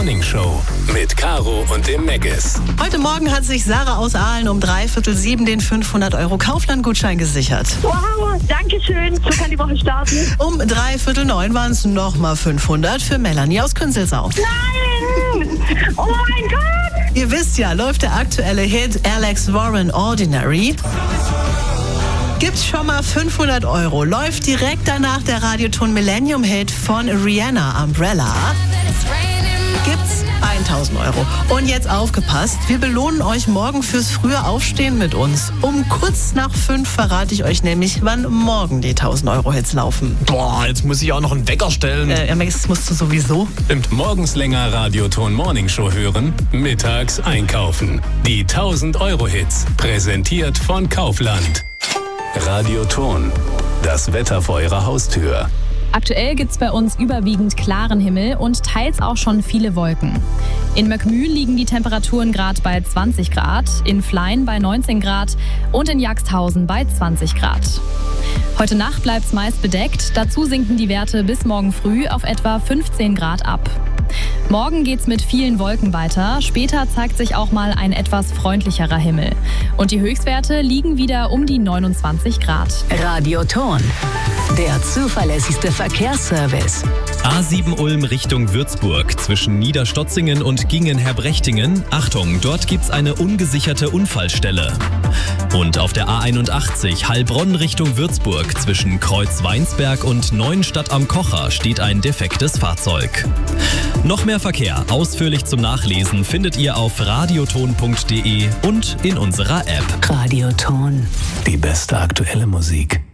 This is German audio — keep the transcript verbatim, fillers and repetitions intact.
Morning Show mit Caro und dem Meggis. Heute Morgen hat sich Sarah aus Aalen um dreiviertel sieben den fünfhundert Euro Kaufland-Gutschein gesichert. Wow, danke schön. So kann die Woche starten. Um dreiviertel neun waren es nochmal fünfhundert für Melanie aus Künzelsau. Nein! Oh mein Gott! Ihr wisst ja, läuft der aktuelle Hit Alex Warren Ordinary. Gibt's schon mal fünfhundert Euro. Läuft direkt danach der Radioton Millennium Hit von Rihanna, Umbrella. Gibt's tausend Euro. Und jetzt aufgepasst, wir belohnen euch morgen fürs frühe Aufstehen mit uns. Um kurz nach fünf verrate ich euch nämlich, wann morgen die tausend Euro Hits laufen. Boah, jetzt muss ich auch noch einen Wecker stellen. Äh, das musst du sowieso. Stimmt. Morgens länger Radioton Morning Show hören, mittags einkaufen. Die tausend Euro Hits, präsentiert von Kaufland. Radioton, das Wetter vor eurer Haustür. Aktuell gibt es bei uns überwiegend klaren Himmel und teils auch schon viele Wolken. In Möckmühl liegen die Temperaturen gerade bei zwanzig Grad, in Flein bei neunzehn Grad und in Jagsthausen bei zwanzig Grad. Heute Nacht bleibt es meist bedeckt, dazu sinken die Werte bis morgen früh auf etwa fünfzehn Grad ab. Morgen geht's mit vielen Wolken weiter. Später zeigt sich auch mal ein etwas freundlicherer Himmel. Und die Höchstwerte liegen wieder um die neunundzwanzig Grad. Radioton, der zuverlässigste Verkehrsservice. A sieben Ulm Richtung Würzburg zwischen Niederstotzingen und Gingen-Herbrechtingen. Achtung, dort gibt's eine ungesicherte Unfallstelle. Und auf der A einundachtzig Heilbronn Richtung Würzburg zwischen Kreuz-Weinsberg und Neuenstadt am Kocher steht ein defektes Fahrzeug. Noch mehr Verkehr ausführlich zum Nachlesen findet ihr auf radioton punkt de und in unserer App. Radioton. Die beste aktuelle Musik.